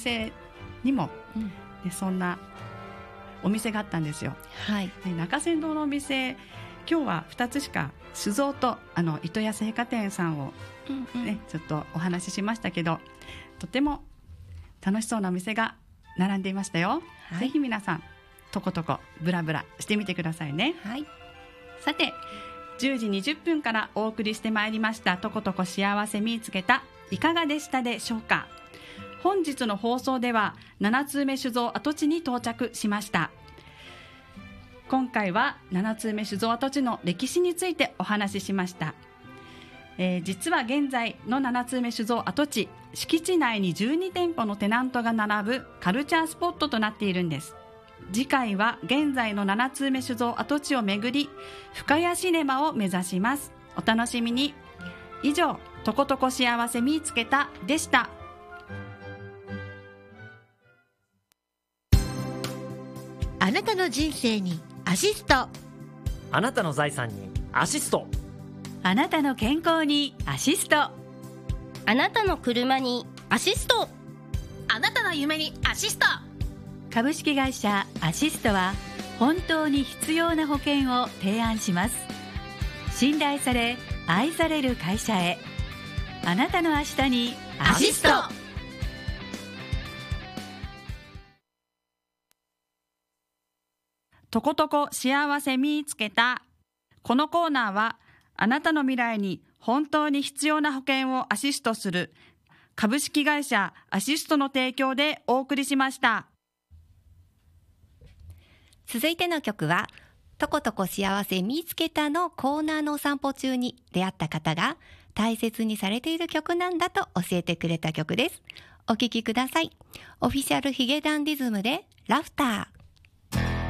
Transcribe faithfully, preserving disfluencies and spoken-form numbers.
店にも、 うん、 でそんなお店があったんですよ。 はい、 で中山道のお店、今日はふたつしか、酒造とあの糸谷製菓店さんを、 うんうんね、ちょっとお話ししましたけど、とても楽しそうなお店が並んでいましたよ。 はい、 ぜひ皆さんとことこブラブラしてみてくださいね。 はい、 さてじゅうじにじゅっぷんからお送りしてまいりましたとことこ幸せ見つけた、いかがでしたでしょうか。本日の放送ではななつうめ酒造跡地に到着しました。今回はななつうめ酒造跡地の歴史についてお話ししました。えー、実は現在のななつうめ酒造跡地、敷地内にじゅうにてんぽのテナントが並ぶカルチャースポットとなっているんです。次回は現在のななつうめ酒造跡地をめぐり、深谷シネマを目指します。お楽しみに。以上、とことこ幸せ見つけたでした。 あなたの人生にアシスト、 あなたの財産にアシスト、 あなたの健康にアシスト、 あなたの車にアシスト、 あなたの夢にアシスト。 株式会社アシストは本当に必要な保険を提案します。信頼され愛される会社へ、あなたの明日にアシスト。 とことこ幸せ見つけた。このコーナーはあなたの未来に本当に必要な保険をアシストする株式会社アシストの提供でお送りしました。 続いての曲はとことこ幸せ見つけたのコーナーのお散歩中に出会った方が大切にされている曲なんだと教えてくれた曲です。お聴きください。オフィシャルヒゲダンディズムでラフター。